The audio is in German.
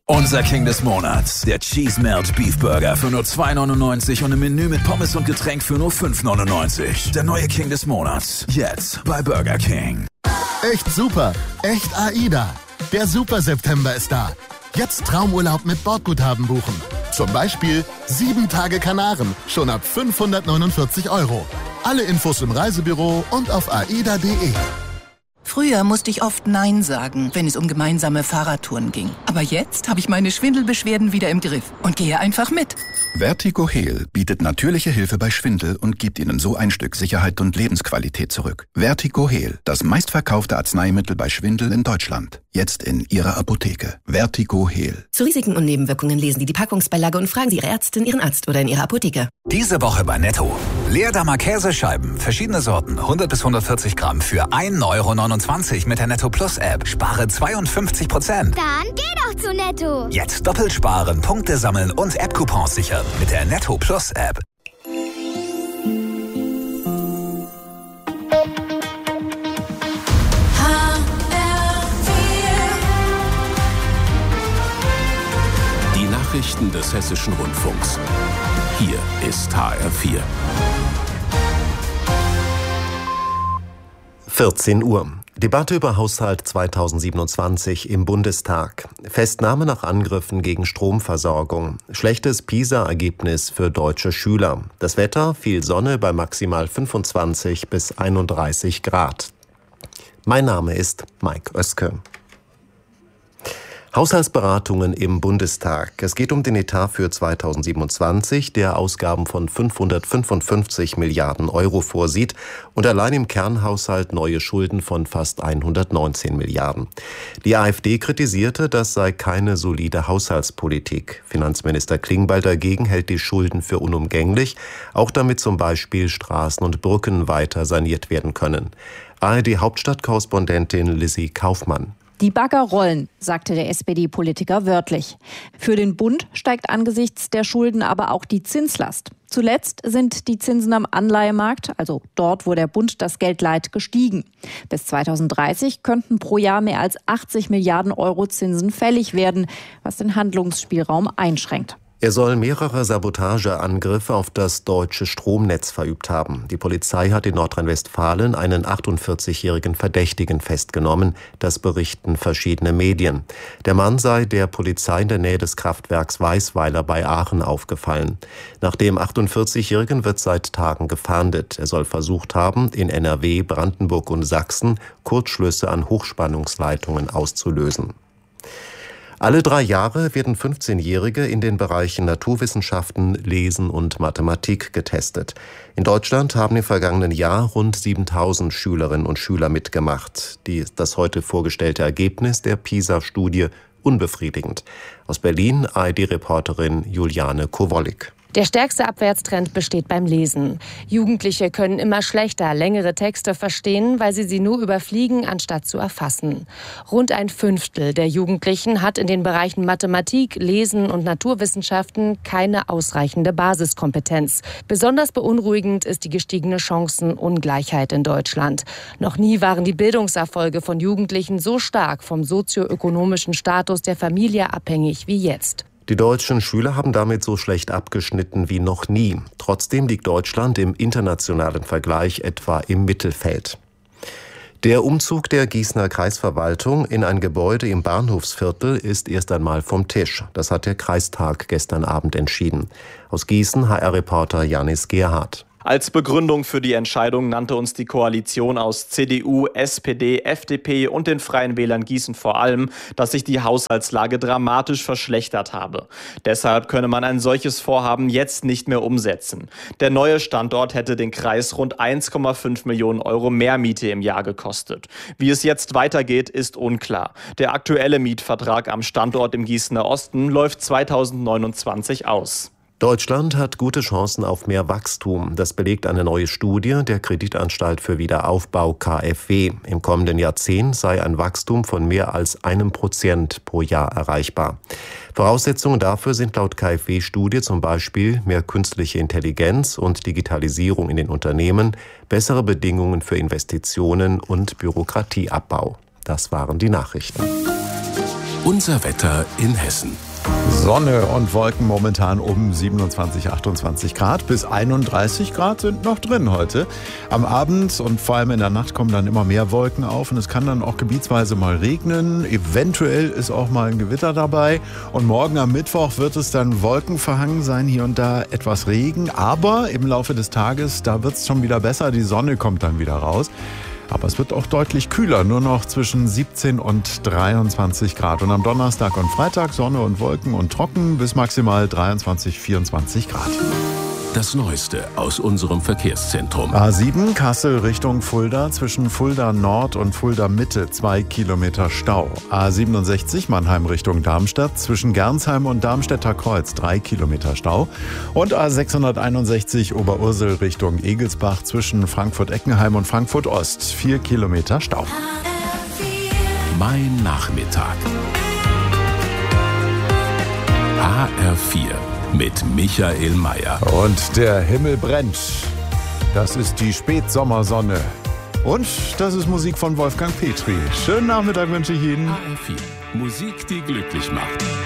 Unser King des Monats, der Cheese Melt Beef Burger für nur 2,99 und im Menü mit Pommes und Getränk für nur 5,99. Der neue King des Monats, jetzt bei Burger King. Echt super, echt AIDA. Der Super September ist da. Jetzt Traumurlaub mit Bordguthaben buchen. Zum Beispiel 7 Tage Kanaren, schon ab 549 €. Alle Infos im Reisebüro und auf aida.de. Früher musste ich oft Nein sagen, wenn es um gemeinsame Fahrradtouren ging. Aber jetzt habe ich meine Schwindelbeschwerden wieder im Griff und gehe einfach mit. Vertigo Heal bietet natürliche Hilfe bei Schwindel und gibt Ihnen so ein Stück Sicherheit und Lebensqualität zurück. Vertigo Heal, das meistverkaufte Arzneimittel bei Schwindel in Deutschland. Jetzt in Ihrer Apotheke. Vertigo Heal. Zu Risiken und Nebenwirkungen lesen Sie die Packungsbeilage und fragen Sie Ihre Ärztin, Ihren Arzt oder in Ihrer Apotheke. Diese Woche bei Netto. Leerdammer Käsescheiben, verschiedene Sorten, 100 bis 140 Gramm für 1,29 € mit der Netto Plus App. Spare 52%. Dann geh doch zu Netto. Jetzt doppelt sparen, Punkte sammeln und App-Coupons sichern mit der Netto Plus App. Die Nachrichten des Hessischen Rundfunks. Hier ist HR4. 14 Uhr. Debatte über Haushalt 2027 im Bundestag. Festnahme nach Angriffen gegen Stromversorgung. Schlechtes PISA-Ergebnis für deutsche Schüler. Das Wetter, viel Sonne bei maximal 25 bis 31 Grad. Mein Name ist Mike Oeske. Haushaltsberatungen im Bundestag. Es geht um den Etat für 2027, der Ausgaben von 555 Milliarden € vorsieht und allein im Kernhaushalt neue Schulden von fast 119 Milliarden. Die AfD kritisierte, das sei keine solide Haushaltspolitik. Finanzminister Klingbeil dagegen hält die Schulden für unumgänglich, auch damit zum Beispiel Straßen und Brücken weiter saniert werden können. ARD-Hauptstadtkorrespondentin Lissy Kaufmann. Die Bagger rollen, sagte der SPD-Politiker wörtlich. Für den Bund steigt angesichts der Schulden aber auch die Zinslast. Zuletzt sind die Zinsen am Anleihemarkt, also dort, wo der Bund das Geld leiht, gestiegen. Bis 2030 könnten pro Jahr mehr als 80 Milliarden € Zinsen fällig werden, was den Handlungsspielraum einschränkt. Er soll mehrere Sabotageangriffe auf das deutsche Stromnetz verübt haben. Die Polizei hat in Nordrhein-Westfalen einen 48-jährigen Verdächtigen festgenommen. Das berichten verschiedene Medien. Der Mann sei der Polizei in der Nähe des Kraftwerks Weißweiler bei Aachen aufgefallen. Nach dem 48-jährigen wird seit Tagen gefahndet. Er soll versucht haben, in NRW, Brandenburg und Sachsen Kurzschlüsse an Hochspannungsleitungen auszulösen. Alle 3 Jahre werden 15-Jährige in den Bereichen Naturwissenschaften, Lesen und Mathematik getestet. In Deutschland haben im vergangenen Jahr rund 7.000 Schülerinnen und Schüler mitgemacht. Das heute vorgestellte Ergebnis der PISA-Studie unbefriedigend. Aus Berlin ARD-Reporterin Juliane Kowollik. Der stärkste Abwärtstrend besteht beim Lesen. Jugendliche können immer schlechter längere Texte verstehen, weil sie nur überfliegen, anstatt zu erfassen. Rund 1/5 der Jugendlichen hat in den Bereichen Mathematik, Lesen und Naturwissenschaften keine ausreichende Basiskompetenz. Besonders beunruhigend ist die gestiegene Chancenungleichheit in Deutschland. Noch nie waren die Bildungserfolge von Jugendlichen so stark vom sozioökonomischen Status der Familie abhängig wie jetzt. Die deutschen Schüler haben damit so schlecht abgeschnitten wie noch nie. Trotzdem liegt Deutschland im internationalen Vergleich etwa im Mittelfeld. Der Umzug der Gießener Kreisverwaltung in ein Gebäude im Bahnhofsviertel ist erst einmal vom Tisch. Das hat der Kreistag gestern Abend entschieden. Aus Gießen HR-Reporter Janis Gerhardt. Als Begründung für die Entscheidung nannte uns die Koalition aus CDU, SPD, FDP und den Freien Wählern Gießen vor allem, dass sich die Haushaltslage dramatisch verschlechtert habe. Deshalb könne man ein solches Vorhaben jetzt nicht mehr umsetzen. Der neue Standort hätte den Kreis rund 1,5 Millionen € mehr Miete im Jahr gekostet. Wie es jetzt weitergeht, ist unklar. Der aktuelle Mietvertrag am Standort im Gießener Osten läuft 2029 aus. Deutschland hat gute Chancen auf mehr Wachstum. Das belegt eine neue Studie der Kreditanstalt für Wiederaufbau KfW. Im kommenden Jahrzehnt sei ein Wachstum von mehr als 1% pro Jahr erreichbar. Voraussetzungen dafür sind laut KfW-Studie zum Beispiel mehr künstliche Intelligenz und Digitalisierung in den Unternehmen, bessere Bedingungen für Investitionen und Bürokratieabbau. Das waren die Nachrichten. Unser Wetter in Hessen. Sonne und Wolken momentan um 27, 28 Grad. Bis 31 Grad sind noch drin heute. Am Abend und vor allem in der Nacht kommen dann immer mehr Wolken auf und es kann dann auch gebietsweise mal regnen. Eventuell ist auch mal ein Gewitter dabei. Und morgen am Mittwoch wird es dann wolkenverhangen sein, hier und da etwas Regen. Aber im Laufe des Tages, da wird es schon wieder besser. Die Sonne kommt dann wieder raus. Aber es wird auch deutlich kühler, nur noch zwischen 17 und 23 Grad. Und am Donnerstag und Freitag Sonne und Wolken und trocken bis maximal 23, 24 Grad. Das Neueste aus unserem Verkehrszentrum. A7 Kassel Richtung Fulda, zwischen Fulda Nord und Fulda Mitte 2 Kilometer Stau. A67 Mannheim Richtung Darmstadt, zwischen Gernsheim und Darmstädter Kreuz 3 Kilometer Stau. Und A661 Oberursel Richtung Egelsbach, zwischen Frankfurt-Eckenheim und Frankfurt Ost 4 Kilometer Stau. Mein Nachmittag. HR4 mit Michael Mayer. Und der Himmel brennt. Das ist die Spätsommersonne. Und das ist Musik von Wolfgang Petri. Schönen Nachmittag wünsche ich Ihnen. HR4. Musik, die glücklich macht.